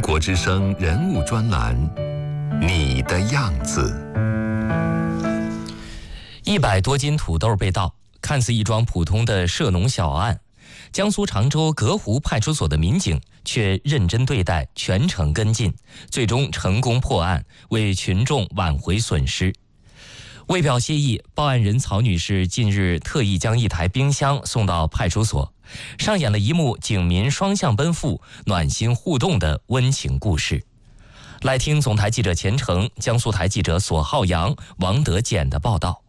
国之声人物专栏，你的样子。 100多斤土豆被盗，看似一桩普通的涉农小案，江苏常州隔湖派出所的民警却认真对待，全程跟进，最终成功破案，为群众挽回损失。为表谢意，报案人曹女士近日特意将一台冰箱送到派出所，上演了一幕警民双向奔赴、暖心互动的温情故事。来听总台记者钱程、江苏台记者索浩洋、王德简的报道。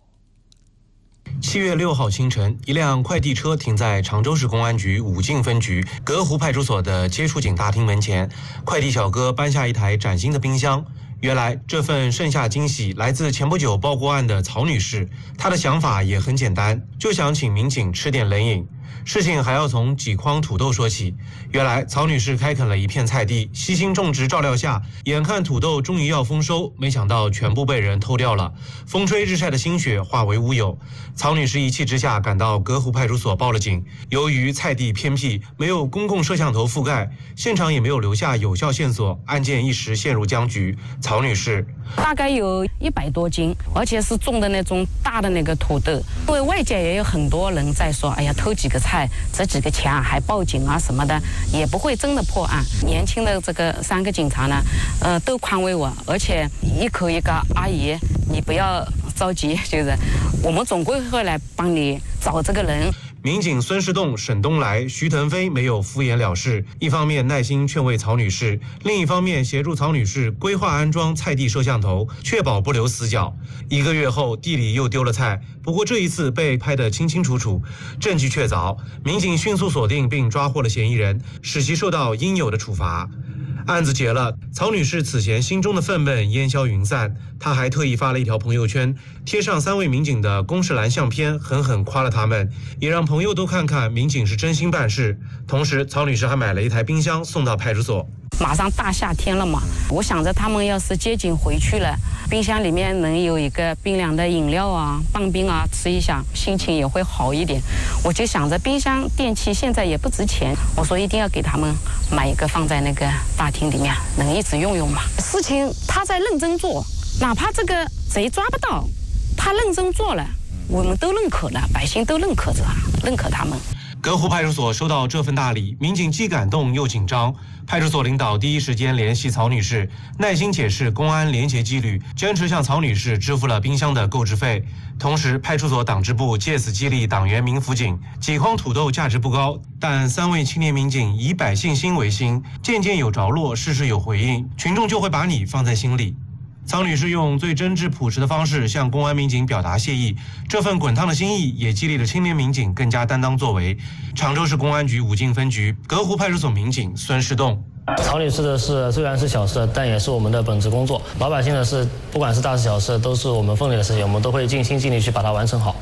7月6号清晨，一辆快递车停在常州市公安局武进分局隔湖派出所的接触警大厅门前，快递小哥搬下一台崭新的冰箱。原来这份盛夏惊喜来自前不久报过案的曹女士，她的想法也很简单，就想请民警吃点冷饮。事情还要从几筐土豆说起。原来曹女士开垦了一片菜地，悉心种植照料下，眼看土豆终于要丰收，没想到全部被人偷掉了，风吹日晒的心血化为乌有。曹女士一气之下赶到隔湖派出所报了警。由于菜地偏僻，没有公共摄像头覆盖，现场也没有留下有效线索，案件一时陷入僵局。曹女士大概有100多斤，而且是种的那种大的那个土豆。因为外界也有很多人在说，哎呀，偷几个菜，值几个钱还报警啊什么的，也不会真的破案。年轻的这个3个警察呢，都宽慰我，而且一口一个阿姨，你不要着急，就是我们总归会来帮你找这个人。 民警孙世栋、沈东来、徐腾飞没有敷衍了事，一方面耐心劝慰曹女士，另一方面协助曹女士规划安装菜地摄像头，确保不留死角。1个月后，地里又丢了菜，不过这一次被拍得清清楚楚，证据确凿，民警迅速锁定并抓获了嫌疑人，使其受到应有的处罚。案子结了，曹女士此前心中的愤懑烟消云散。她还特意发了一条朋友圈，贴上3位民警的公示栏相片，狠狠夸了他们，也让朋友都看看民警是真心办事。同时，曹女士还买了一台冰箱送到派出所。 马上大夏天了嘛，我想着他们要是接警回去了，冰箱里面能有一个冰凉的饮料啊、棒冰啊吃一下，心情也会好一点。我就想着冰箱电器现在也不值钱，我说一定要给他们买一个放在那个大厅里面，能一直用用嘛。事情他在认真做，哪怕这个贼抓不到，他认真做了，我们都认可了，百姓都认可着，认可他们。 隔湖派出所收到这份大礼，民警既感动又紧张。派出所领导第一时间联系曹女士，耐心解释公安廉洁纪律，坚持向曹女士支付了冰箱的购置费。同时，派出所党支部借此激励党员民辅警。几筐土豆价值不高，但3位青年民警以百姓心为心，件件有着落，事事有回应，群众就会把你放在心里。曹女士用最真挚朴实的方式向公安民警表达谢意，这份滚烫的心意也激励了青年民警更加担当作为。常州市公安局武进分局隔湖派出所民警孙世栋： 曹女士的事虽然是小事，但也是我们的本职工作。老百姓的事，不管是大事小事，都是我们分内的事情，我们都会尽心尽力去把它完成好。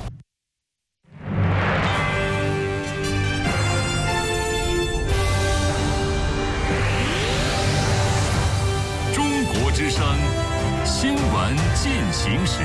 中国之声新闻进行时。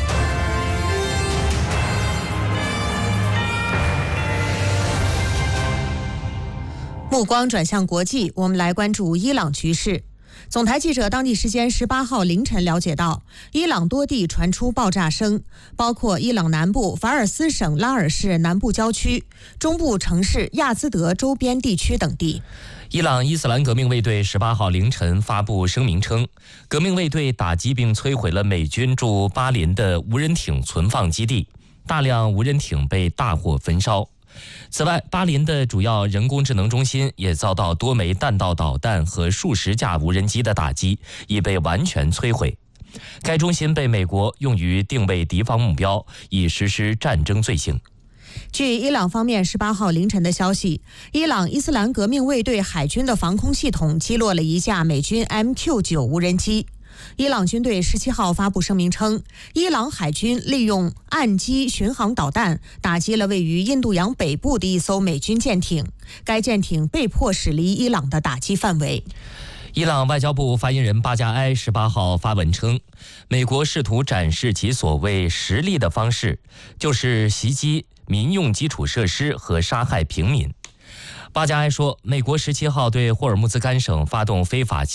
目光转向国际，我们来关注伊朗局势。总台记者当地时间18号凌晨了解到，伊朗多地传出爆炸声，包括伊朗南部法尔斯省拉尔市南部郊区、中部城市亚兹德周边地区等地。 伊朗伊斯兰革命卫队18号凌晨发布声明称，革命卫队打击并摧毁了美军驻巴林的无人艇存放基地，大量无人艇被大火焚烧。此外，巴林的主要人工智能中心也遭到多枚弹道导弹和数十架无人机的打击，已被完全摧毁。该中心被美国用于定位敌方目标，以实施战争罪行。 据伊朗方面18号凌晨的消息，伊朗伊斯兰革命卫队海军的防空系统击落了一架美军 MQ-9 无人机。伊朗军队17号发布声明称，伊朗海军利用岸基巡航导弹打击了位于印度洋北部的一艘美军舰艇，该舰艇被迫驶离伊朗的打击范围。 伊朗外交部发言人巴加埃18号发文称，美国试图展示其所谓实力的方式，就是袭击民用基础设施和杀害平民。巴加埃说，美国17号对霍尔木兹干省发动非法